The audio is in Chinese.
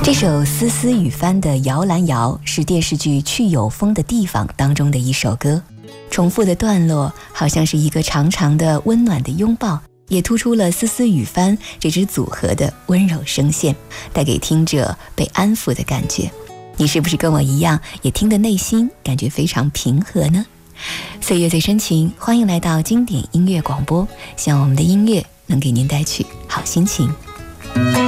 这首思思雨帆的《摇篮谣》是电视剧《去有风的地方》当中的一首歌，重复的段落好像是一个长长的温暖的拥抱，也突出了思思雨帆这支组合的温柔声线，带给听者被安抚的感觉。你是不是跟我一样也听得内心感觉非常平和呢？岁月最深情，欢迎来到经典音乐广播，希望我们的音乐能给您带去好心情。